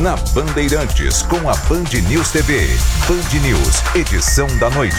na Bandeirantes, com a Band News TV. Band News, edição da noite.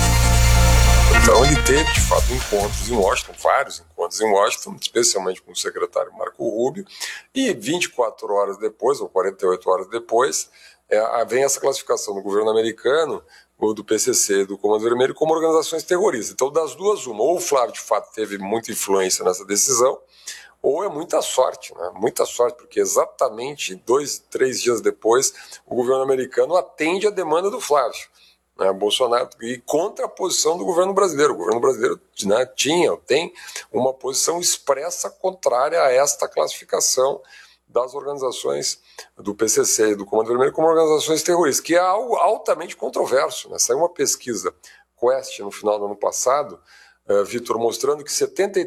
Então ele teve, de fato, encontros em Washington, vários encontros em Washington, especialmente com o secretário Marco Rubio, e 24 horas depois, ou 48 horas depois, vem essa classificação do governo americano, ou do PCC, do Comando Vermelho, como organizações terroristas. Então, das duas, uma, ou o Flávio, de fato, teve muita influência nessa decisão, ou é muita sorte, né? Muita sorte, porque exatamente 2, 3 dias depois, o governo americano atende a demanda do Flávio, né, Bolsonaro, e contra a posição do governo brasileiro. O governo brasileiro, né, tem uma posição expressa contrária a esta classificação das organizações do PCC e do Comando Vermelho como organizações terroristas, que é algo altamente controverso, né? Saiu uma pesquisa Quest no final do ano passado, Vitor, mostrando que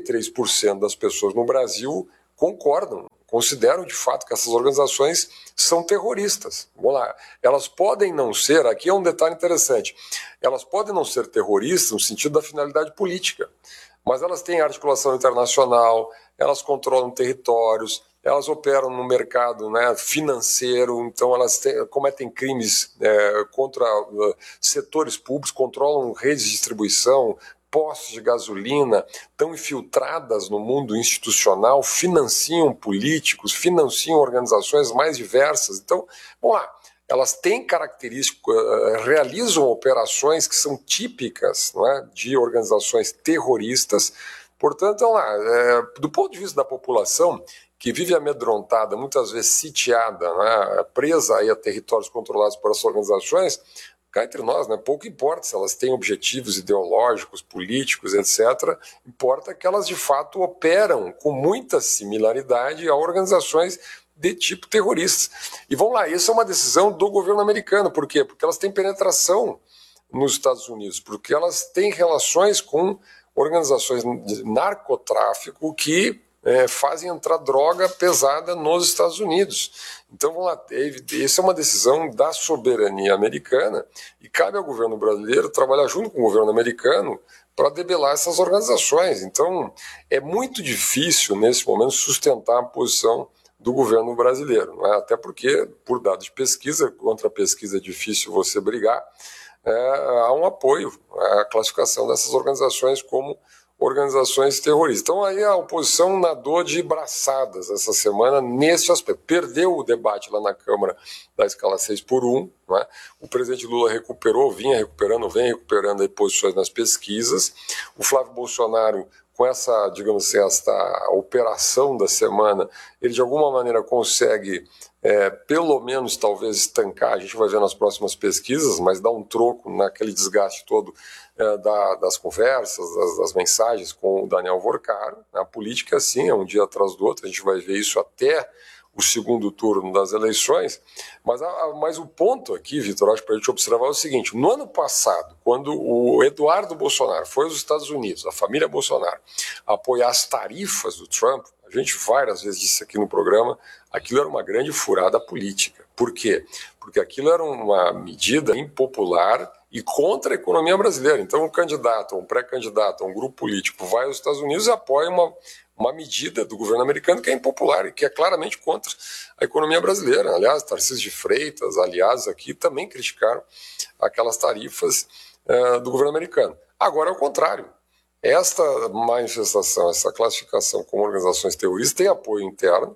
73% das pessoas no Brasil consideram de fato que essas organizações são terroristas. Vamos lá, elas podem não ser, aqui é um detalhe interessante, elas podem não ser terroristas no sentido da finalidade política, mas elas têm articulação internacional, elas controlam territórios, elas operam no mercado, né, financeiro, então elas cometem crimes contra setores públicos, controlam redes de distribuição, postos de gasolina, estão infiltradas no mundo institucional, financiam políticos, financiam organizações mais diversas. Então, vamos lá, elas têm características, realizam operações que são típicas, não é, de organizações terroristas. Portanto, vamos lá, do ponto de vista da população, que vive amedrontada, muitas vezes sitiada, né, presa aí a territórios controlados por essas organizações, cá entre nós, né, pouco importa se elas têm objetivos ideológicos, políticos, etc. Importa que elas, de fato, operam com muita similaridade a organizações de tipo terroristas. E vamos lá, isso é uma decisão do governo americano. Por quê? Porque elas têm penetração nos Estados Unidos, porque elas têm relações com organizações de narcotráfico que fazem entrar droga pesada nos Estados Unidos. Então, vamos lá, essa é uma decisão da soberania americana e cabe ao governo brasileiro trabalhar junto com o governo americano para debelar essas organizações. Então, é muito difícil, nesse momento, sustentar a posição do governo brasileiro, não é? Até porque, por dados de pesquisa, contra a pesquisa é difícil você brigar, há um apoio à classificação dessas organizações como organizações terroristas. Então aí a oposição nadou de braçadas essa semana nesse aspecto. Perdeu o debate lá na Câmara da escala 6x1, né? O presidente Lula vem recuperando aí posições nas pesquisas. O Flávio Bolsonaro, com essa, digamos assim, esta operação da semana, ele de alguma maneira consegue pelo menos talvez estancar, a gente vai ver nas próximas pesquisas, mas dá um troco naquele desgaste todo das conversas, das mensagens com o Daniel Vorcaro. A política, assim, é um dia atrás do outro, a gente vai ver isso até o segundo turno das eleições, mas o ponto aqui, Vitor, acho que para a gente observar é o seguinte: no ano passado, quando o Eduardo Bolsonaro foi aos Estados Unidos, a família Bolsonaro, apoiar as tarifas do Trump, a gente várias vezes disse aqui no programa, aquilo era uma grande furada política. Por quê? Porque aquilo era uma medida impopular e contra a economia brasileira. Então um candidato, um pré-candidato, um grupo político vai aos Estados Unidos e apoia uma medida do governo americano que é impopular e que é claramente contra a economia brasileira. Aliás, Tarcísio de Freitas, aliás, aqui também criticaram aquelas tarifas do governo americano. Agora é o contrário. Esta manifestação, essa classificação como organizações terroristas tem apoio interno,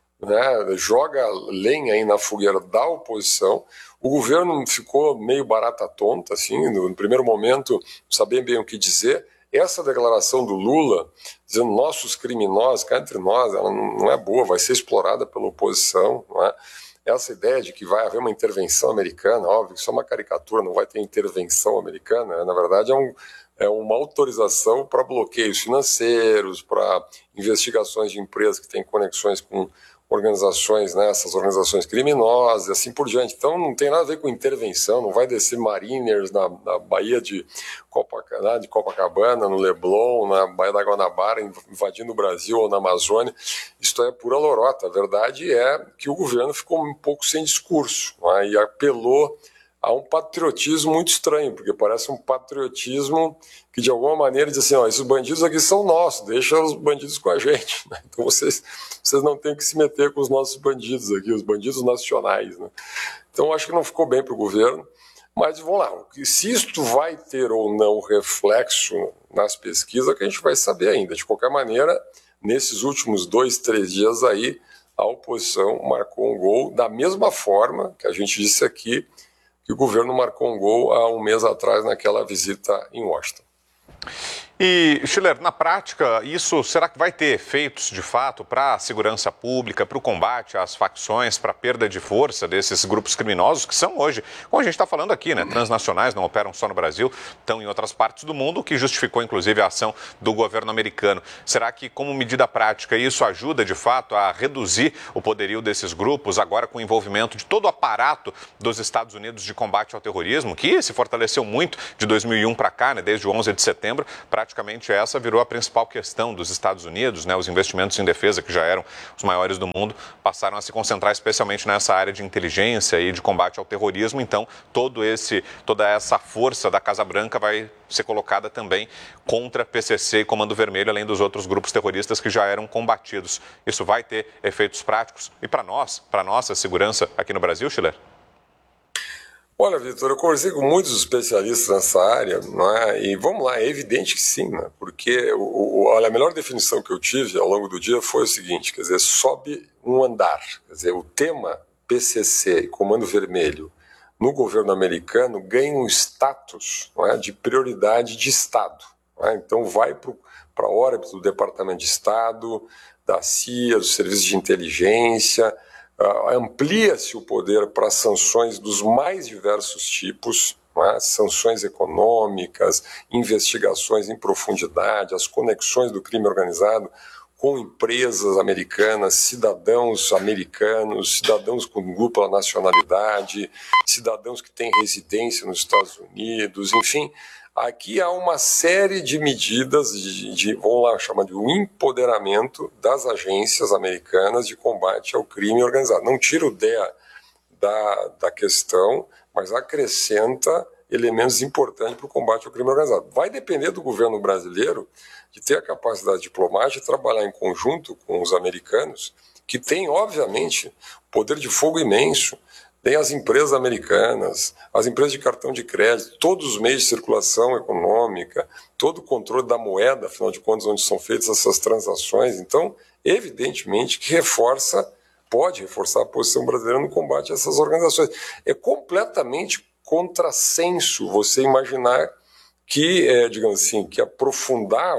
né, joga lenha aí na fogueira da oposição. O governo ficou meio barata tonta, assim, no primeiro momento, não sabia bem o que dizer. Essa declaração do Lula, dizendo nossos criminosos, cá entre nós, ela não é boa, vai ser explorada pela oposição, não é? Essa ideia de que vai haver uma intervenção americana, óbvio, isso é uma caricatura, não vai ter intervenção americana, na verdade é uma autorização para bloqueios financeiros, para investigações de empresas que têm conexões com organizações, né, essas organizações criminosas e assim por diante. Então não tem nada a ver com intervenção, não vai descer mariners na Baía de Copacabana, no Leblon, na Baía da Guanabara, invadindo o Brasil ou na Amazônia. Isto é pura lorota. A verdade é que o governo ficou um pouco sem discurso, né, e apelou há um patriotismo muito estranho, porque parece um patriotismo que de alguma maneira diz assim, esses bandidos aqui são nossos, deixa os bandidos com a gente, né? Então vocês não têm que se meter com os nossos bandidos aqui, os bandidos nacionais, né? Então acho que não ficou bem para o governo, mas vamos lá, se isto vai ter ou não reflexo nas pesquisas, que a gente vai saber ainda. De qualquer maneira, nesses últimos 2, 3 dias aí, a oposição marcou um gol da mesma forma que a gente disse aqui, que o governo marcou um gol há um mês atrás naquela visita em Washington. E, Schiller, na prática, isso será que vai ter efeitos, de fato, para a segurança pública, para o combate às facções, para a perda de força desses grupos criminosos que são hoje, como a gente está falando aqui, né, transnacionais, não operam só no Brasil, estão em outras partes do mundo, o que justificou, inclusive, a ação do governo americano. Será que, como medida prática, isso ajuda, de fato, a reduzir o poderio desses grupos, agora com o envolvimento de todo o aparato dos Estados Unidos de combate ao terrorismo, que se fortaleceu muito de 2001 para cá, né, desde o 11 de setembro, praticamente essa virou a principal questão dos Estados Unidos, né? Os investimentos em defesa, que já eram os maiores do mundo, passaram a se concentrar especialmente nessa área de inteligência e de combate ao terrorismo. Então, toda essa força da Casa Branca vai ser colocada também contra PCC e Comando Vermelho, além dos outros grupos terroristas que já eram combatidos. Isso vai ter efeitos práticos e para nossa segurança aqui no Brasil, Schiller? Olha, Vitor, eu conversei com muitos especialistas nessa área, não é? E vamos lá, é evidente que sim, né? Porque olha, a melhor definição que eu tive ao longo do dia foi o seguinte, quer dizer, sobe um andar, quer dizer, o tema PCC e Comando Vermelho no governo americano ganha um status, não é, de prioridade de Estado, não é? Então vai para a órbita do Departamento de Estado, da CIA, dos serviços de inteligência. Amplia-se o poder para sanções dos mais diversos tipos, né? Sanções econômicas, investigações em profundidade, as conexões do crime organizado com empresas americanas, cidadãos americanos, cidadãos com dupla nacionalidade, cidadãos que têm residência nos Estados Unidos, enfim. Aqui há uma série de medidas vamos lá, chamar de empoderamento das agências americanas de combate ao crime organizado. Não tira o DEA da questão, mas acrescenta elementos importantes para o combate ao crime organizado. Vai depender do governo brasileiro de ter a capacidade diplomática de trabalhar em conjunto com os americanos, que têm, obviamente, poder de fogo imenso. Tem as empresas americanas, as empresas de cartão de crédito, todos os meios de circulação econômica, todo o controle da moeda, afinal de contas, onde são feitas essas transações. Então, evidentemente que pode reforçar a posição brasileira no combate a essas organizações. É completamente contrassenso você imaginar que, digamos assim, que aprofundar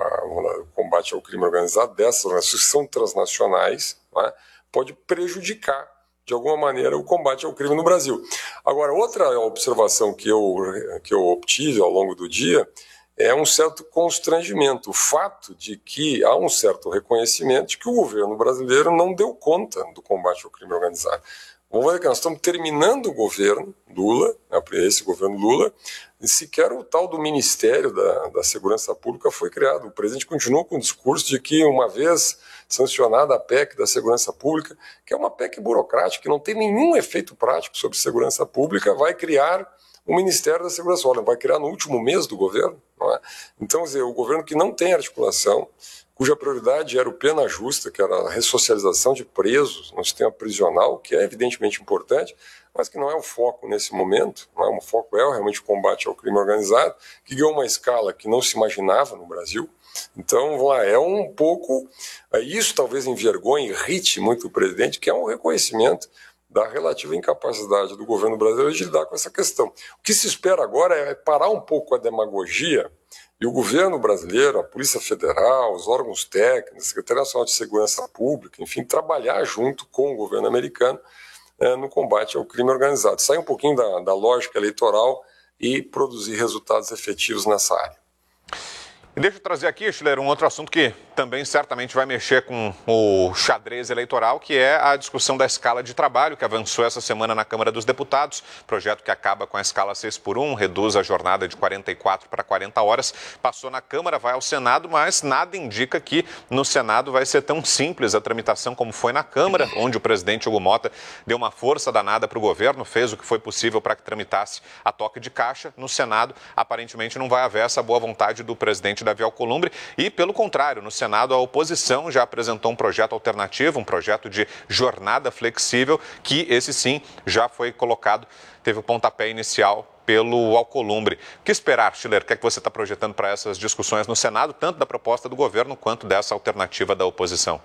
o combate ao crime organizado dessas organizações que são transnacionais, né, pode prejudicar de alguma maneira, o combate ao crime no Brasil. Agora, outra observação que eu obtive ao longo do dia é um certo constrangimento, o fato de que há um certo reconhecimento de que o governo brasileiro não deu conta do combate ao crime organizado. Vamos ver que nós estamos terminando o governo Lula, esse governo Lula, e sequer o tal do Ministério da Segurança Pública foi criado. O presidente continuou com o discurso de que, uma vez sancionada a PEC da Segurança Pública, que é uma PEC burocrática, que não tem nenhum efeito prático sobre segurança pública, vai criar o Ministério da Segurança Pública, vai criar no último mês do governo. Não é? Então, quer dizer, o governo que não tem articulação, cuja prioridade era o pena justa, que era a ressocialização de presos no sistema prisional, que é evidentemente importante, mas que não é o foco nesse momento, não é? O foco é realmente o combate ao crime organizado, que ganhou uma escala que não se imaginava no Brasil. Então, vamos lá, é um pouco, isso talvez envergonhe, irrite muito o presidente, que é um reconhecimento da relativa incapacidade do governo brasileiro de lidar com essa questão. O que se espera agora é parar um pouco a demagogia e o governo brasileiro, a Polícia Federal, os órgãos técnicos, a Secretaria Nacional de Segurança Pública, enfim, trabalhar junto com o governo americano no combate ao crime organizado. Sair um pouquinho da lógica eleitoral e produzir resultados efetivos nessa área. E deixa eu trazer aqui, Schiller, um outro assunto que também certamente vai mexer com o xadrez eleitoral, que é a discussão da escala de trabalho, que avançou essa semana na Câmara dos Deputados. Projeto que acaba com a escala 6x1, reduz a jornada de 44 para 40 horas. Passou na Câmara, vai ao Senado, mas nada indica que no Senado vai ser tão simples a tramitação como foi na Câmara, onde o presidente Hugo Motta deu uma força danada para o governo, fez o que foi possível para que tramitasse a toque de caixa. No Senado, aparentemente não vai haver essa boa vontade do presidente Davi Alcolumbre e, pelo contrário, no Senado a oposição já apresentou um projeto alternativo, um projeto de jornada flexível, que esse sim já foi colocado, teve o pontapé inicial pelo Alcolumbre. O que esperar, Schiller? O que é que você está projetando para essas discussões no Senado, tanto da proposta do governo quanto dessa alternativa da oposição?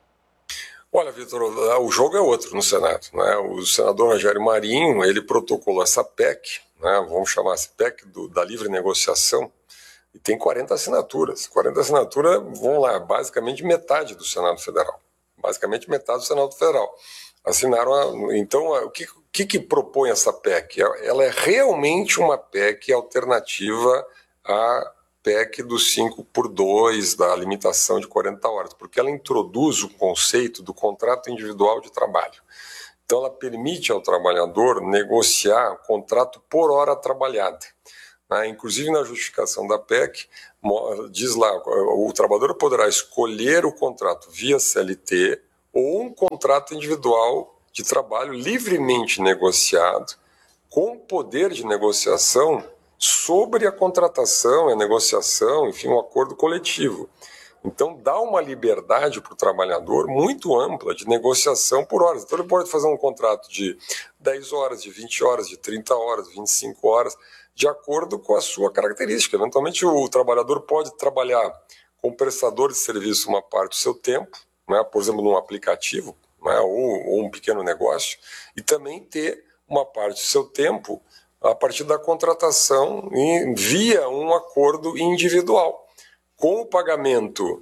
Olha, Vitor, o jogo é outro no Senado, né? O senador Rogério Marinho, ele protocolou essa PEC, né? Vamos chamar essa PEC da livre negociação, e tem 40 assinaturas. 40 assinaturas vão lá, basicamente metade do Senado Federal. Basicamente metade do Senado Federal. Assinaram. Então, o que propõe essa PEC? Ela é realmente uma PEC alternativa à PEC do 5x2, da limitação de 40 horas, porque ela introduz o conceito do contrato individual de trabalho. Então, ela permite ao trabalhador negociar contrato por hora trabalhada. Inclusive, na justificação da PEC, diz lá, o trabalhador poderá escolher o contrato via CLT ou um contrato individual de trabalho livremente negociado, com poder de negociação sobre a contratação, a negociação, enfim, um acordo coletivo. Então, dá uma liberdade para o trabalhador muito ampla de negociação por horas. Então, ele pode fazer um contrato de 10 horas, de 20 horas, de 30 horas, 25 horas, de acordo com a sua característica. Eventualmente, o trabalhador pode trabalhar com prestador de serviço uma parte do seu tempo, né, por exemplo, num aplicativo, né, ou um pequeno negócio, e também ter uma parte do seu tempo a partir da contratação via um acordo individual, com o pagamento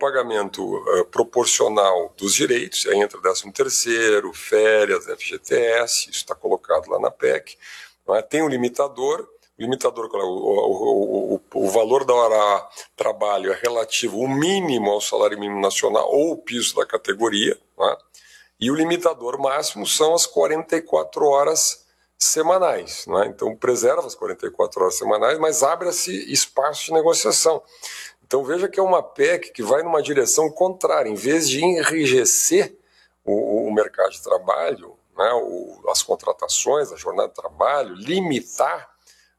proporcional dos direitos. Aí entra 13º, férias, FGTS, isso está colocado lá na PEC. Né? Tem um limitador, o valor da hora trabalho é relativo, o mínimo ao salário mínimo nacional ou o piso da categoria, né? E o limitador máximo são as 44 horas semanais, né? Então preserva as 44 horas semanais, mas abre-se espaço de negociação. Então veja que é uma PEC que vai numa direção contrária. Em vez de enrijecer o mercado de trabalho, né, as contratações, a jornada de trabalho, limitar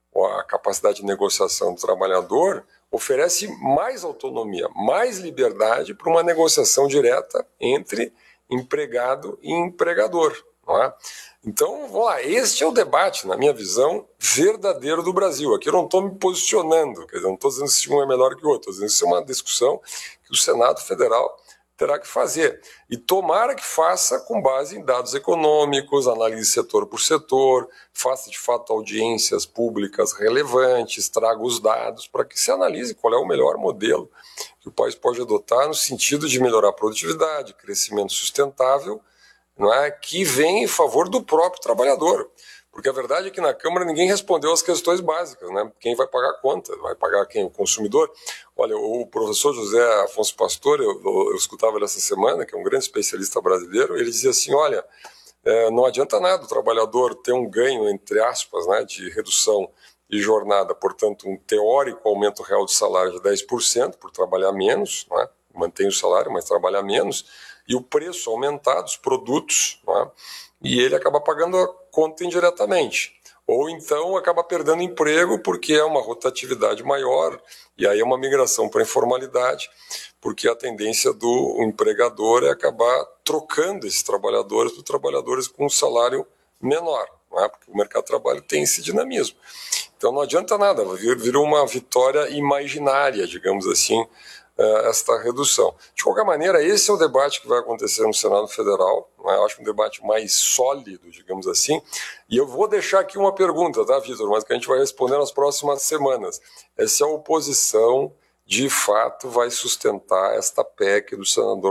a capacidade de negociação do trabalhador, oferece mais autonomia, mais liberdade para uma negociação direta entre empregado e empregador. Não é? Então, vamos lá, este é o debate, na minha visão, verdadeiro do Brasil. Aqui eu não estou me posicionando, quer dizer, não estou dizendo se um é melhor que o outro, estou dizendo que isso é uma discussão que o Senado Federal terá que fazer. E tomara que faça com base em dados econômicos, análise setor por setor, faça de fato audiências públicas relevantes, traga os dados para que se analise qual é o melhor modelo que o país pode adotar no sentido de melhorar a produtividade, crescimento sustentável, não é, que vem em favor do próprio trabalhador. Porque a verdade é que na Câmara ninguém respondeu às questões básicas, né? Quem vai pagar a conta? Vai pagar quem? O consumidor? Olha, o professor José Afonso Pastor, eu escutava ele essa semana, que é um grande especialista brasileiro, ele dizia assim, olha, não adianta nada o trabalhador ter um ganho, entre aspas, né, de redução de jornada, portanto, um teórico aumento real de salário de 10% por trabalhar menos, né? Mantém o salário, mas trabalha menos, e o preço aumentar dos produtos, né? E ele acaba pagando a conta indiretamente. Ou então acaba perdendo emprego porque é uma rotatividade maior, e aí é uma migração para a informalidade, porque a tendência do empregador é acabar trocando esses trabalhadores por trabalhadores com um salário menor, né? Porque o mercado de trabalho tem esse dinamismo. Então não adianta nada, virou uma vitória imaginária, digamos assim, esta redução. De qualquer maneira, esse é o debate que vai acontecer no Senado Federal, né? Eu acho um debate mais sólido, digamos assim, e eu vou deixar aqui uma pergunta, tá, Vitor, mas que a gente vai responder nas próximas semanas. É se a oposição, de fato, vai sustentar esta PEC do senador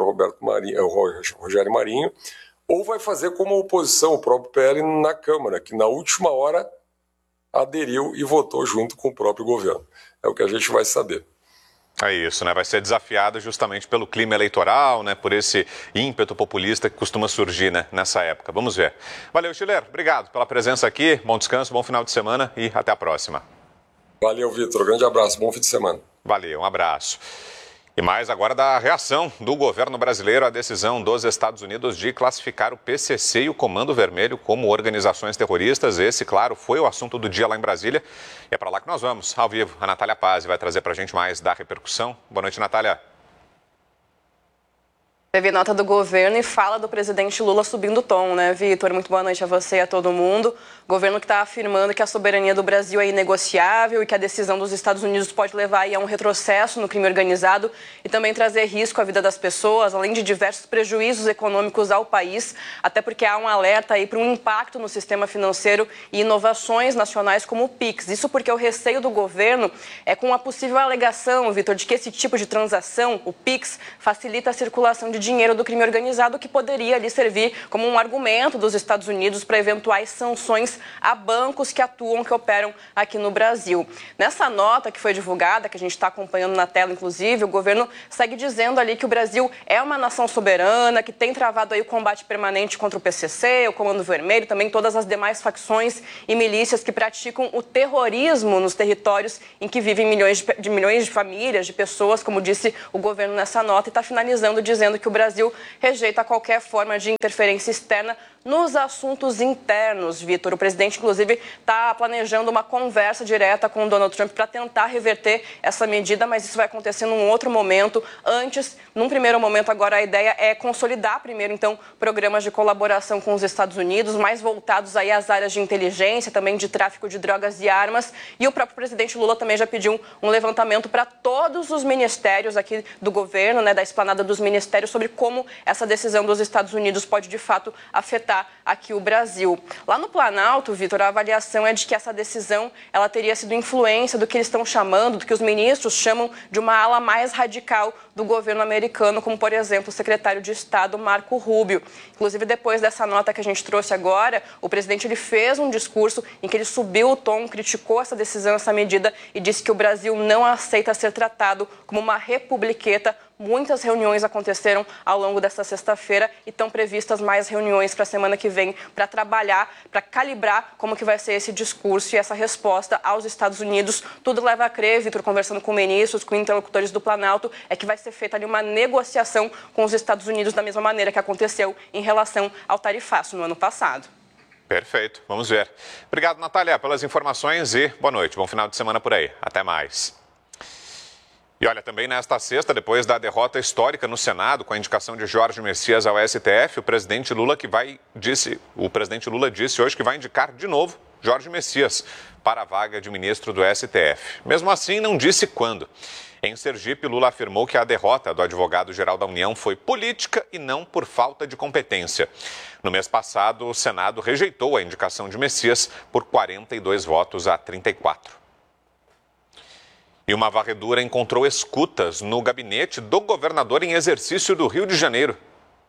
Rogério Marinho, ou vai fazer como a oposição, o próprio PL na Câmara, que na última hora aderiu e votou junto com o próprio governo. É o que a gente vai saber. É isso, né? Vai ser desafiada justamente pelo clima eleitoral, né? Por esse ímpeto populista que costuma surgir, né? Nessa época. Vamos ver. Valeu, Schiller. Obrigado pela presença aqui. Bom descanso, bom final de semana e até a próxima. Valeu, Vitor. Grande abraço. Bom fim de semana. Valeu, um abraço. E mais agora da reação do governo brasileiro à decisão dos Estados Unidos de classificar o PCC e o Comando Vermelho como organizações terroristas. Esse, claro, foi o assunto do dia lá em Brasília. E é para lá que nós vamos, ao vivo. A Natália Paz vai trazer para a gente mais da repercussão. Boa noite, Natália. Teve nota do governo e fala do presidente Lula subindo o tom, né, Vitor? Muito boa noite a você e a todo mundo. Governo que está afirmando que a soberania do Brasil é inegociável e que a decisão dos Estados Unidos pode levar aí a um retrocesso no crime organizado e também trazer risco à vida das pessoas, além de diversos prejuízos econômicos ao país, até porque há um alerta aí para um impacto no sistema financeiro e inovações nacionais como o PIX. Isso porque o receio do governo é com a possível alegação, Vitor, de que esse tipo de transação, o PIX, facilita a circulação de dinheiro do crime organizado, que poderia ali servir como um argumento dos Estados Unidos para eventuais sanções a bancos que atuam, que operam aqui no Brasil. Nessa nota que foi divulgada, que a gente está acompanhando na tela, inclusive, o governo segue dizendo ali que o Brasil é uma nação soberana, que tem travado aí o combate permanente contra o PCC, o Comando Vermelho, também todas as demais facções e milícias que praticam o terrorismo nos territórios em que vivem milhões de famílias, de pessoas, como disse o governo nessa nota, e está finalizando dizendo que o Brasil rejeita qualquer forma de interferência externa nos assuntos internos, Vitor. O presidente, inclusive, está planejando uma conversa direta com o Donald Trump para tentar reverter essa medida, mas isso vai acontecer num outro momento. Antes, num primeiro momento, agora a ideia é consolidar primeiro, então, programas de colaboração com os Estados Unidos, mais voltados aí às áreas de inteligência, também de tráfico de drogas e armas. E o próprio presidente Lula também já pediu um levantamento para todos os ministérios aqui do governo, né, da esplanada dos ministérios, sobre como essa decisão dos Estados Unidos pode, de fato, afetar aqui o Brasil. Lá no Planalto, Vitor, a avaliação é de que essa decisão ela teria sido influência do que eles estão chamando, do que os ministros chamam de uma ala mais radical do governo americano, como, por exemplo, o secretário de Estado, Marco Rubio. Inclusive, depois dessa nota que a gente trouxe agora, o presidente ele fez um discurso em que ele subiu o tom, criticou essa decisão, essa medida e disse que o Brasil não aceita ser tratado como uma republiqueta. Muitas reuniões aconteceram ao longo desta sexta-feira e estão previstas mais reuniões para a semana que vem para trabalhar, para calibrar como que vai ser esse discurso e essa resposta aos Estados Unidos. Tudo leva a crer, Vitor, conversando com ministros, com interlocutores do Planalto, é que vai ser feita ali uma negociação com os Estados Unidos da mesma maneira que aconteceu em relação ao tarifaço no ano passado. Perfeito, vamos ver. Obrigado, Natália, pelas informações e boa noite. Bom final de semana por aí. Até mais. E olha, também nesta sexta, depois da derrota histórica no Senado, com a indicação de Jorge Messias ao STF, o presidente Lula disse hoje que vai indicar de novo Jorge Messias para a vaga de ministro do STF. Mesmo assim, não disse quando. Em Sergipe, Lula afirmou que a derrota do advogado-geral da União foi política e não por falta de competência. No mês passado, o Senado rejeitou a indicação de Messias por 42 votos a 34. E uma varredura encontrou escutas no gabinete do governador em exercício do Rio de Janeiro.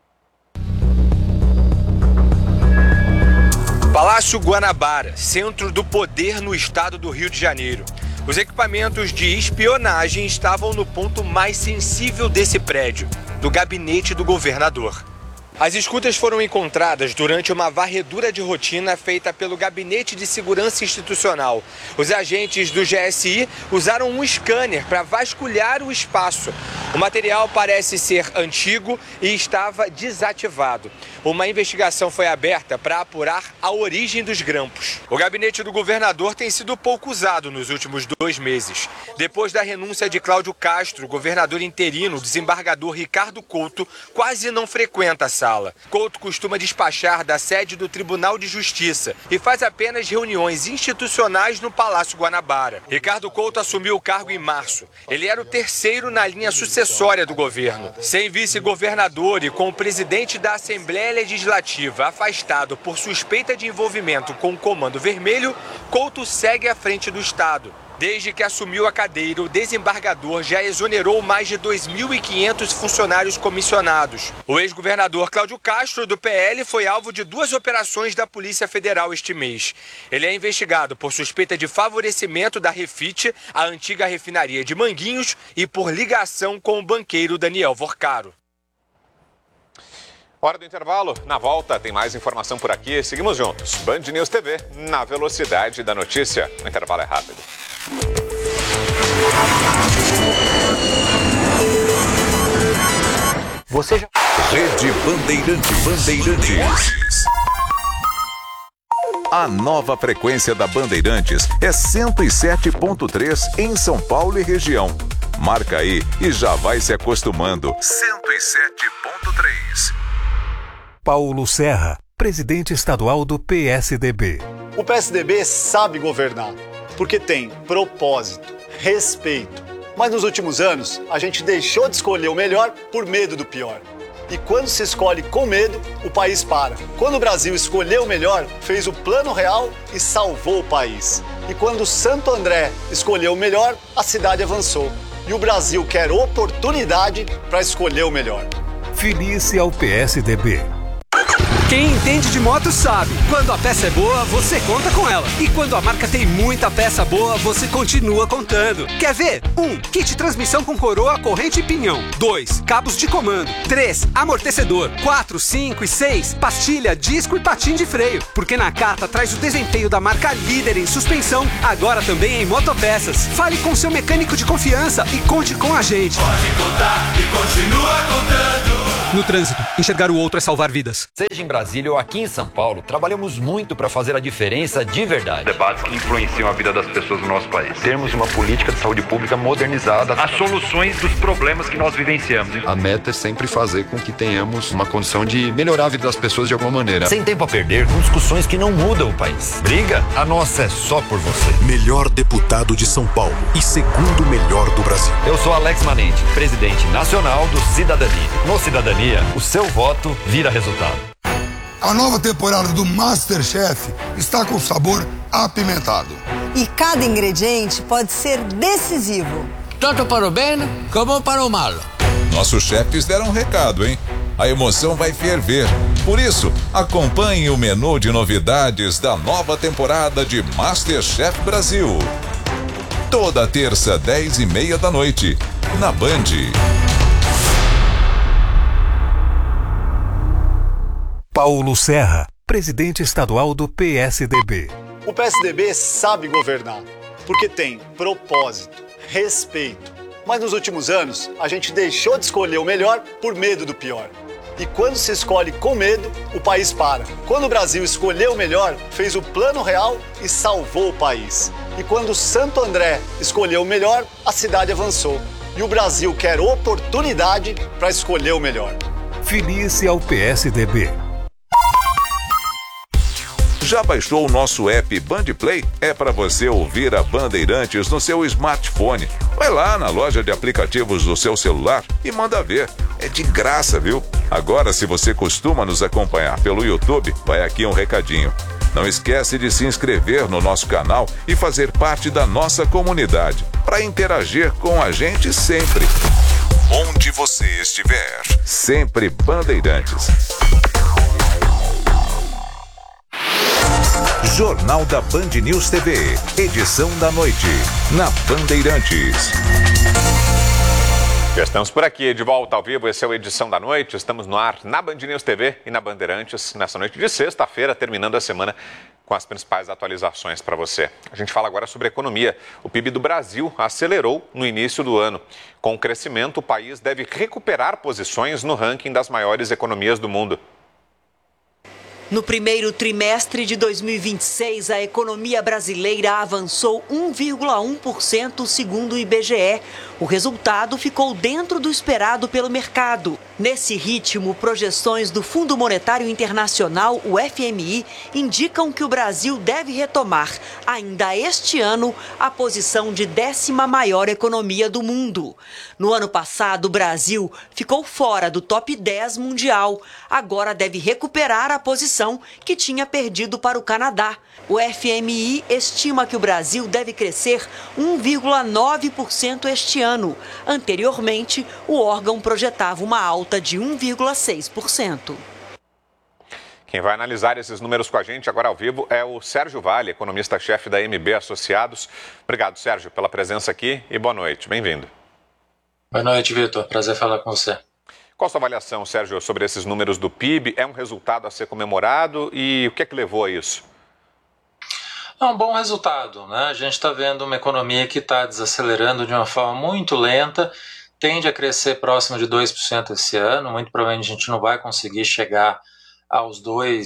Palácio Guanabara, centro do poder no estado do Rio de Janeiro. Os equipamentos de espionagem estavam no ponto mais sensível desse prédio, no gabinete do governador. As escutas foram encontradas durante uma varredura de rotina feita pelo Gabinete de Segurança Institucional. Os agentes do GSI usaram um scanner para vasculhar o espaço. O material parece ser antigo e estava desativado. Uma investigação foi aberta para apurar a origem dos grampos. O gabinete do governador tem sido pouco usado nos últimos 2 meses. Depois da renúncia de Cláudio Castro, o governador interino, o desembargador Ricardo Couto, quase não frequenta a sala. Couto costuma despachar da sede do Tribunal de Justiça e faz apenas reuniões institucionais no Palácio Guanabara. Ricardo Couto assumiu o cargo em março. Ele era o terceiro na linha sucessória do governo. Sem vice-governador e com o presidente da Assembleia Legislativa afastado por suspeita de envolvimento com o Comando Vermelho, Couto segue à frente do Estado. Desde que assumiu a cadeira, o desembargador já exonerou mais de 2.500 funcionários comissionados. O ex-governador Cláudio Castro, do PL, foi alvo de 2 operações da Polícia Federal este mês. Ele é investigado por suspeita de favorecimento da Refit, a antiga refinaria de Manguinhos, e por ligação com o banqueiro Daniel Vorcaro. Hora do intervalo. Na volta tem mais informação por aqui. Seguimos juntos. Band News TV, na velocidade da notícia. O intervalo é rápido. Você já... Rede Bandeirantes. A nova frequência da Bandeirantes é 107.3 em São Paulo e região. Marca aí e já vai se acostumando. 107.3. Paulo Serra, presidente estadual do PSDB. O PSDB sabe governar, porque tem propósito, respeito. Mas nos últimos anos, a gente deixou de escolher o melhor por medo do pior. E quando se escolhe com medo, o país para. Quando o Brasil escolheu o melhor, fez o Plano Real e salvou o país. E quando o Santo André escolheu o melhor, a cidade avançou. E o Brasil quer oportunidade para escolher o melhor. Filie-se ao PSDB. Quem entende de moto sabe, quando a peça é boa, você conta com ela. E quando a marca tem muita peça boa, você continua contando. Quer ver? 1. Kit transmissão com coroa, corrente e pinhão. 2. Cabos de comando. 3. Amortecedor. 4, 5 e 6. Pastilha, disco e patim de freio. Porque Nakata traz o desempenho da marca líder em suspensão, agora também em motopeças. Fale com seu mecânico de confiança e conte com a gente. Pode contar e continua contando. No trânsito, enxergar o outro é salvar vidas. Seja em Brasília ou aqui em São Paulo, trabalhamos muito para fazer a diferença de verdade. Debates que influenciam a vida das pessoas no nosso país. Termos uma política de saúde pública modernizada. As soluções dos problemas que nós vivenciamos. A meta é sempre fazer com que tenhamos uma condição de melhorar a vida das pessoas de alguma maneira. Sem tempo a perder com discussões que não mudam o país. Briga? A nossa é só por você. Melhor deputado de São Paulo e segundo melhor do Brasil. Eu sou Alex Manente, presidente nacional do Cidadania. No Cidadania, o seu voto vira resultado. A nova temporada do MasterChef está com sabor apimentado. E cada ingrediente pode ser decisivo. Tanto para o bem como para o mal. Nossos chefes deram um recado, hein? A emoção vai ferver. Por isso, acompanhe o menu de novidades da nova temporada de MasterChef Brasil. Toda terça, 10h30 da noite, na Band. Paulo Serra, presidente estadual do PSDB. O PSDB sabe governar, porque tem propósito, respeito. Mas nos últimos anos, a gente deixou de escolher o melhor por medo do pior. E quando se escolhe com medo, o país para. Quando o Brasil escolheu o melhor, fez o Plano Real e salvou o país. E quando o Santo André escolheu o melhor, a cidade avançou. E o Brasil quer oportunidade para escolher o melhor. Filie-se ao PSDB. Já baixou o nosso app Band Play? É para você ouvir a Bandeirantes no seu smartphone. Vai lá na loja de aplicativos do seu celular e manda ver. É de graça, viu? Agora, se você costuma nos acompanhar pelo YouTube, vai aqui um recadinho. Não esquece de se inscrever no nosso canal e fazer parte da nossa comunidade, para interagir com a gente sempre. Onde você estiver, sempre Bandeirantes. Jornal da Band News TV, edição da noite, na Bandeirantes. Já estamos por aqui, de volta ao vivo, esse é o Edição da Noite. Estamos no ar na Band News TV e na Bandeirantes, nessa noite de sexta-feira, terminando a semana com as principais atualizações para você. A gente fala agora sobre economia. O PIB do Brasil acelerou no início do ano. Com o crescimento, o país deve recuperar posições no ranking das maiores economias do mundo. No primeiro trimestre de 2026, a economia brasileira avançou 1,1% segundo o IBGE. O resultado ficou dentro do esperado pelo mercado. Nesse ritmo, projeções do Fundo Monetário Internacional, o FMI, indicam que o Brasil deve retomar, ainda este ano, a posição de 10ª maior economia do mundo. No ano passado, o Brasil ficou fora do top 10 mundial. Agora deve recuperar a posição que tinha perdido para o Canadá. O FMI estima que o Brasil deve crescer 1,9% este ano. Anteriormente, o órgão projetava uma alta de 1,6%. Quem vai analisar esses números com a gente agora ao vivo é o Sérgio Vale, economista-chefe da MB Associados. Obrigado, Sérgio, pela presença aqui e boa noite. Bem-vindo. Boa noite, Vitor. Prazer falar com você. Qual a sua avaliação, Sérgio, sobre esses números do PIB? É um resultado a ser comemorado e o que é que levou a isso? É um bom resultado, né? A gente está vendo uma economia que está desacelerando de uma forma muito lenta, tende a crescer próximo de 2% esse ano, muito provavelmente a gente não vai conseguir chegar aos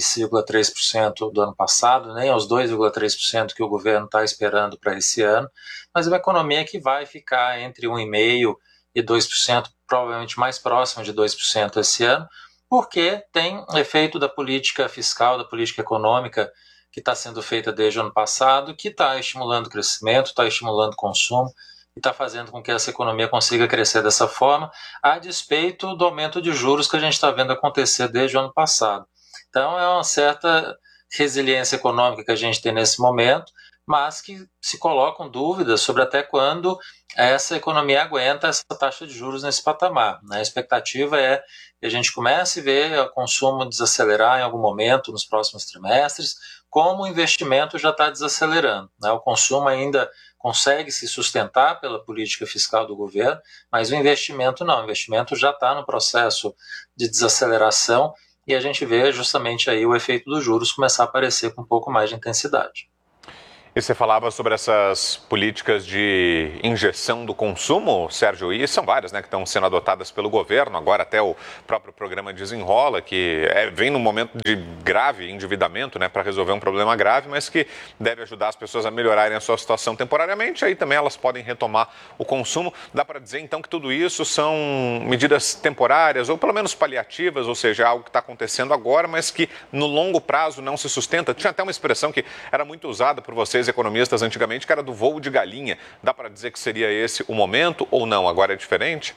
2,3% do ano passado, nem aos 2,3% que o governo está esperando para esse ano, mas é uma economia que vai ficar entre 1,5% e 2%, provavelmente mais próximo de 2% esse ano, porque tem efeito da política fiscal, da política econômica que está sendo feita desde o ano passado, que está estimulando o crescimento, está estimulando o consumo, e está fazendo com que essa economia consiga crescer dessa forma, a despeito do aumento de juros que a gente está vendo acontecer desde o ano passado. Então é uma certa resiliência econômica que a gente tem nesse momento, mas que se colocam dúvidas sobre até quando essa economia aguenta essa taxa de juros nesse patamar. A expectativa é que a gente comece a ver o consumo desacelerar em algum momento nos próximos trimestres, como o investimento já está desacelerando. O consumo ainda consegue se sustentar pela política fiscal do governo, mas o investimento não. O investimento já está no processo de desaceleração e a gente vê justamente aí o efeito dos juros começar a aparecer com um pouco mais de intensidade. E você falava sobre essas políticas de injeção do consumo, Sérgio, e são várias, né, que estão sendo adotadas pelo governo, agora até o próprio programa Desenrola, que vem num momento de grave endividamento, né, para resolver um problema grave, mas que deve ajudar as pessoas a melhorarem a sua situação temporariamente, aí também elas podem retomar o consumo. Dá para dizer, então, que tudo isso são medidas temporárias, ou pelo menos paliativas, ou seja, algo que está acontecendo agora, mas que no longo prazo não se sustenta. Tinha até uma expressão que era muito usada por vocês, economistas, antigamente, que era do voo de galinha. Dá para dizer que seria esse o momento ou não? Agora é diferente?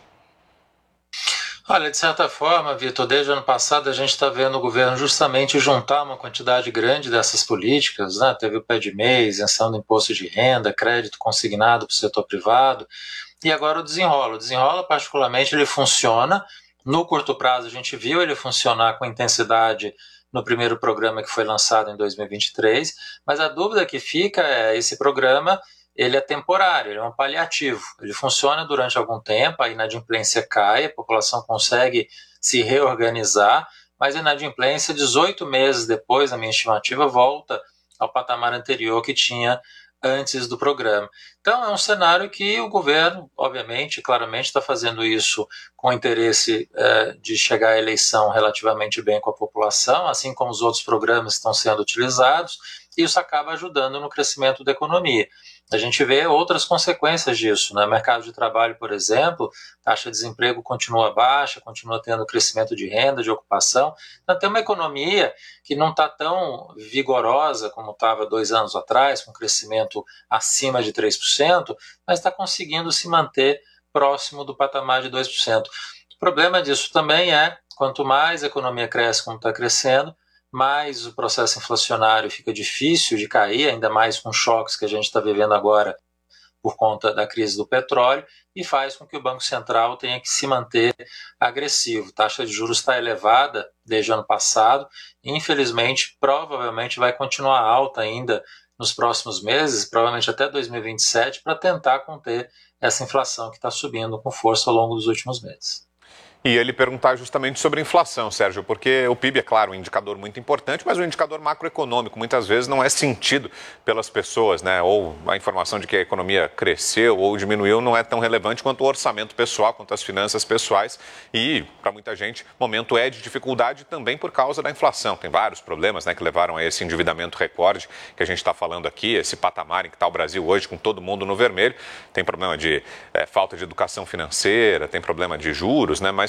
Olha, de certa forma, Vitor, desde o ano passado a gente está vendo o governo justamente juntar uma quantidade grande dessas políticas, né? Teve o pé de mês, isenção do imposto de renda, crédito consignado para o setor privado, e agora o Desenrola. O Desenrola, particularmente, ele funciona. No curto prazo, a gente viu ele funcionar com intensidade no primeiro programa que foi lançado em 2023, mas a dúvida que fica é, esse programa, ele é temporário, ele é um paliativo, ele funciona durante algum tempo, a inadimplência cai, a população consegue se reorganizar, mas a inadimplência, 18 meses depois, na minha estimativa, volta ao patamar anterior que tinha antes do programa. Então é um cenário que o governo, obviamente, claramente está fazendo isso com interesse de chegar à eleição relativamente bem com a população, assim como os outros programas estão sendo utilizados, e isso acaba ajudando no crescimento da economia. A gente vê outras consequências disso, né? Mercado de trabalho, por exemplo, taxa de desemprego continua baixa, continua tendo crescimento de renda, de ocupação. Então tem uma economia que não está tão vigorosa como estava 2 anos atrás, com crescimento acima de 3%, mas está conseguindo se manter próximo do patamar de 2%. O problema disso também é, quanto mais a economia cresce como está crescendo, mais o processo inflacionário fica difícil de cair, ainda mais com choques que a gente está vivendo agora por conta da crise do petróleo, e faz com que o Banco Central tenha que se manter agressivo. A taxa de juros está elevada desde o ano passado, e infelizmente, provavelmente vai continuar alta ainda nos próximos meses, provavelmente até 2027, para tentar conter essa inflação que está subindo com força ao longo dos últimos meses. E ele perguntar justamente sobre a inflação, Sérgio, porque o PIB é, claro, um indicador muito importante, mas o indicador macroeconômico muitas vezes não é sentido pelas pessoas, né? Ou a informação de que a economia cresceu ou diminuiu não é tão relevante quanto o orçamento pessoal, quanto as finanças pessoais. E, para muita gente, o momento é de dificuldade também por causa da inflação. Tem vários problemas, né, que levaram a esse endividamento recorde que a gente está falando aqui, esse patamar em que está o Brasil hoje, com todo mundo no vermelho. Tem problema de falta de educação financeira, tem problema de juros, né? Mas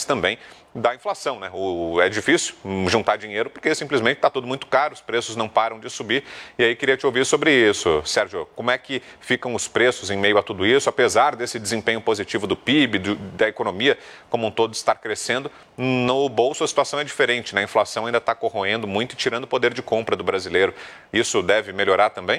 também da inflação, né? É difícil juntar dinheiro porque simplesmente está tudo muito caro, os preços não param de subir. E aí queria te ouvir sobre isso, Sérgio. Como é que ficam os preços em meio a tudo isso, apesar desse desempenho positivo do PIB, da economia como um todo estar crescendo? No bolso a situação é diferente, né? A inflação ainda está corroendo muito e tirando o poder de compra do brasileiro. Isso deve melhorar também?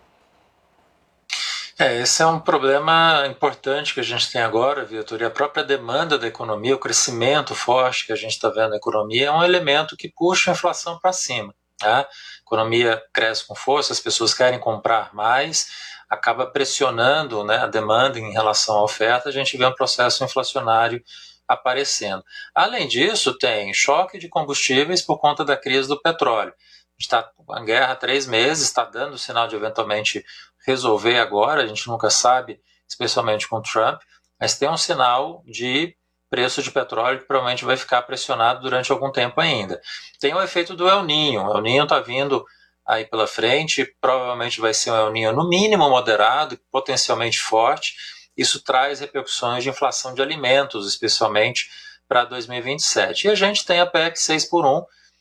Esse é um problema importante que a gente tem agora, Vitor, e a própria demanda da economia, o crescimento forte que a gente está vendo na economia é um elemento que puxa a inflação para cima. Tá? A economia cresce com força, as pessoas querem comprar mais, acaba pressionando, né, a demanda em relação à oferta, a gente vê um processo inflacionário aparecendo. Além disso, tem choque de combustíveis por conta da crise do petróleo. A gente está em guerra há 3 meses, está dando sinal de eventualmente resolver agora, a gente nunca sabe, especialmente com o Trump, mas tem um sinal de preço de petróleo que provavelmente vai ficar pressionado durante algum tempo ainda. Tem o efeito do El Niño. O El Niño está vindo aí pela frente, provavelmente vai ser um El Niño no mínimo moderado, potencialmente forte. Isso traz repercussões de inflação de alimentos, especialmente para 2027. E a gente tem a PEC 6x1,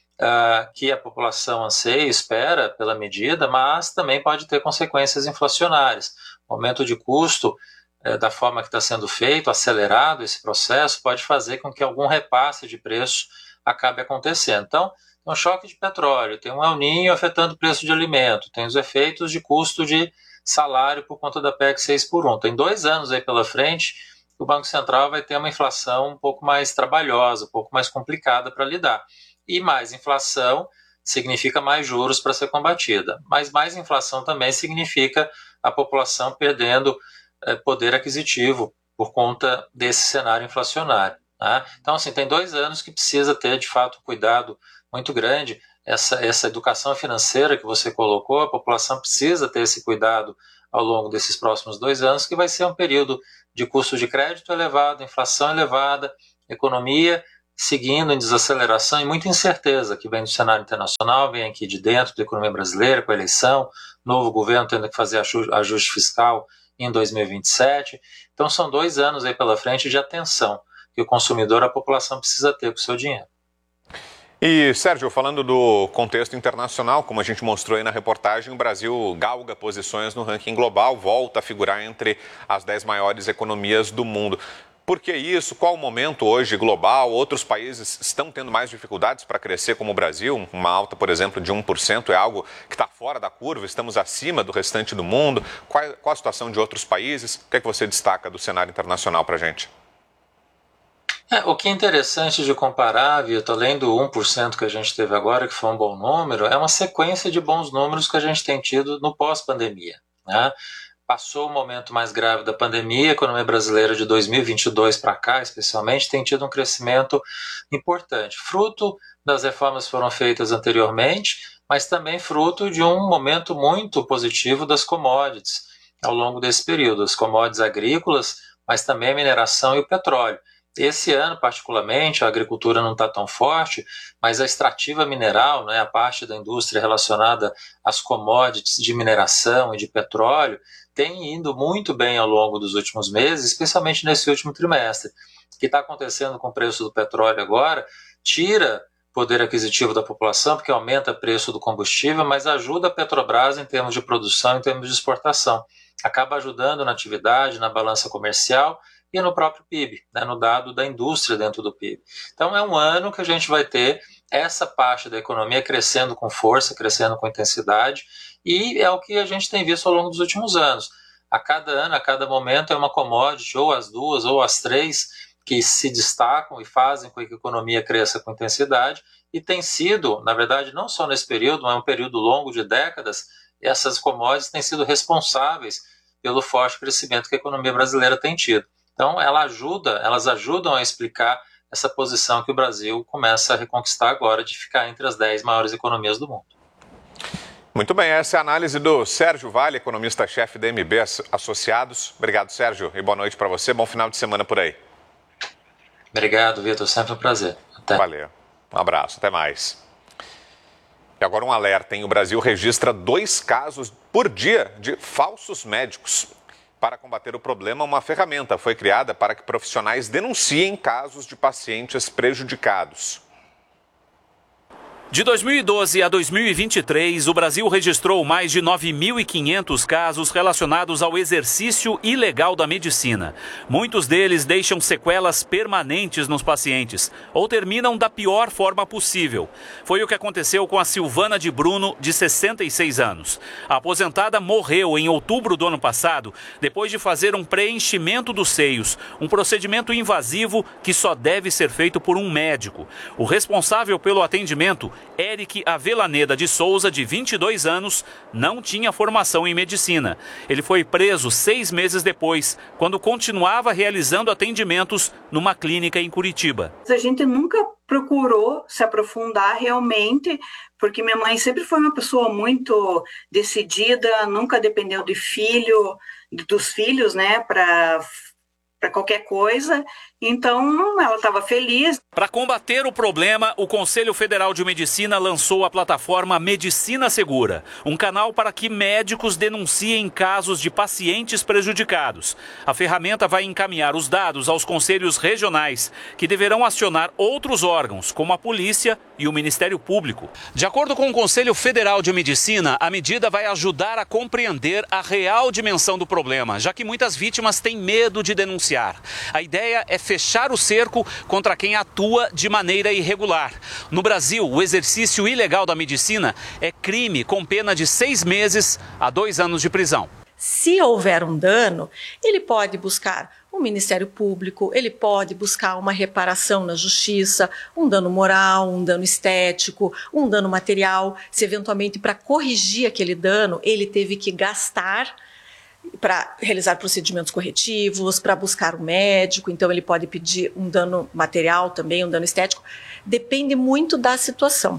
que a população anseia e espera pela medida, mas também pode ter consequências inflacionárias. O aumento de custo, da forma que está sendo feito, acelerado esse processo, pode fazer com que algum repasse de preço acabe acontecendo. Então, tem um choque de petróleo, tem um El Niño afetando o preço de alimento, tem os efeitos de custo de salário por conta da PEC 6x1. Tem 2 anos aí pela frente que o Banco Central vai ter uma inflação um pouco mais trabalhosa, um pouco mais complicada para lidar. E mais inflação significa mais juros para ser combatida. Mas mais inflação também significa a população perdendo poder aquisitivo por conta desse cenário inflacionário. Tá? Então, assim, tem 2 anos que precisa ter, de fato, um cuidado muito grande. Essa educação financeira que você colocou, a população precisa ter esse cuidado ao longo desses próximos 2 anos, que vai ser um período de custo de crédito elevado, inflação elevada, economia seguindo em desaceleração e muita incerteza que vem do cenário internacional, vem aqui de dentro da economia brasileira, com a eleição, novo governo tendo que fazer ajuste fiscal em 2027. Então são 2 anos aí pela frente de atenção que o consumidor, a população precisa ter com o seu dinheiro. E, Sérgio, falando do contexto internacional, como a gente mostrou aí na reportagem, o Brasil galga posições no ranking global, volta a figurar entre as 10 maiores economias do mundo. Por que isso? Qual o momento hoje global? Outros países estão tendo mais dificuldades para crescer como o Brasil? Uma alta, por exemplo, de 1% é algo que está fora da curva, estamos acima do restante do mundo. Qual a situação de outros países? O que é que você destaca do cenário internacional para a gente? O que é interessante de comparar, Vitor, além do 1% que a gente teve agora, que foi um bom número, é uma sequência de bons números que a gente tem tido no pós-pandemia, né? Passou o momento mais grave da pandemia, a economia brasileira de 2022 para cá, especialmente, tem tido um crescimento importante, fruto das reformas que foram feitas anteriormente, mas também fruto de um momento muito positivo das commodities ao longo desse período, as commodities agrícolas, mas também a mineração e o petróleo. Esse ano, particularmente, a agricultura não está tão forte, mas a extrativa mineral, né, a parte da indústria relacionada às commodities de mineração e de petróleo, tem ido muito bem ao longo dos últimos meses, especialmente nesse último trimestre. O que está acontecendo com o preço do petróleo agora tira poder aquisitivo da população, porque aumenta o preço do combustível, mas ajuda a Petrobras em termos de produção, em termos de exportação. Acaba ajudando na atividade, na balança comercial e no próprio PIB, né, no dado da indústria dentro do PIB. Então é um ano que a gente vai ter essa parte da economia crescendo com força, crescendo com intensidade, e é o que a gente tem visto ao longo dos últimos anos. A cada ano, a cada momento é uma commodity, ou as 2 ou as 3, que se destacam e fazem com que a economia cresça com intensidade, e tem sido, na verdade, não só nesse período, mas é um período longo de décadas, essas commodities têm sido responsáveis pelo forte crescimento que a economia brasileira tem tido. Então, elas ajudam a explicar essa posição que o Brasil começa a reconquistar agora de ficar entre as 10 maiores economias do mundo. Muito bem, essa é a análise do Sérgio Vale, economista-chefe da MB Associados. Obrigado, Sérgio, e boa noite para você. Bom final de semana por aí. Obrigado, Vitor. Sempre um prazer. Até. Valeu. Um abraço. Até mais. E agora um alerta, hein? O Brasil registra 2 casos por dia de falsos médicos. Para combater o problema, uma ferramenta foi criada para que profissionais denunciem casos de pacientes prejudicados. De 2012 a 2023, o Brasil registrou mais de 9.500 casos relacionados ao exercício ilegal da medicina. Muitos deles deixam sequelas permanentes nos pacientes ou terminam da pior forma possível. Foi o que aconteceu com a Silvana de Bruno, de 66 anos. A aposentada morreu em outubro do ano passado, depois de fazer um preenchimento dos seios, um procedimento invasivo que só deve ser feito por um médico. O responsável pelo atendimento, Eric Avelaneda de Souza, de 22 anos, não tinha formação em medicina. Ele foi preso 6 meses depois, quando continuava realizando atendimentos numa clínica em Curitiba. A gente nunca procurou se aprofundar realmente, porque minha mãe sempre foi uma pessoa muito decidida, nunca dependeu dos filhos, né, para qualquer coisa, então ela estava feliz. Para combater o problema, o Conselho Federal de Medicina lançou a plataforma Medicina Segura, um canal para que médicos denunciem casos de pacientes prejudicados. A ferramenta vai encaminhar os dados aos conselhos regionais, que deverão acionar outros órgãos, como a polícia e o Ministério Público. De acordo com o Conselho Federal de Medicina, a medida vai ajudar a compreender a real dimensão do problema, já que muitas vítimas têm medo de denunciar. A ideia é fechar o cerco contra quem atua de maneira irregular. No Brasil, o exercício ilegal da medicina é crime com pena de 6 meses a 2 anos de prisão. Se houver um dano, ele pode buscar o Ministério Público, ele pode buscar uma reparação na justiça, um dano moral, um dano estético, um dano material. Se eventualmente para corrigir aquele dano, ele teve que gastar para realizar procedimentos corretivos, para buscar um médico, então ele pode pedir um dano material também, um dano estético. Depende muito da situação.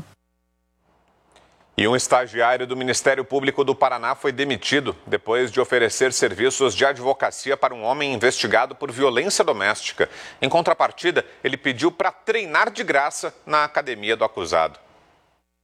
E um estagiário do Ministério Público do Paraná foi demitido depois de oferecer serviços de advocacia para um homem investigado por violência doméstica. Em contrapartida, ele pediu para treinar de graça na academia do acusado.